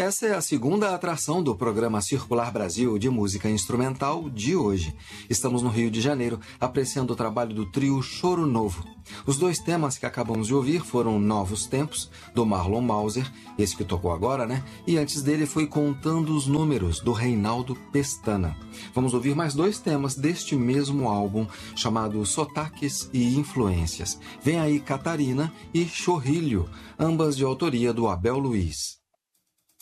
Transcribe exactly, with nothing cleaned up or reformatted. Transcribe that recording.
essa é a segunda atração do programa Circular Brasil de música instrumental de hoje. Estamos no Rio de Janeiro, apreciando o trabalho do trio Choro Novo. Os dois temas que acabamos de ouvir foram Novos Tempos, do Marlon Mauser, esse que tocou agora, né? E antes dele foi Contando os Números, do Reinaldo Pestana. Vamos ouvir mais dois temas deste mesmo álbum, chamado Sotaques e Influências. Vem aí Catarina e Chorrilho, ambas de autoria do Abel Luiz.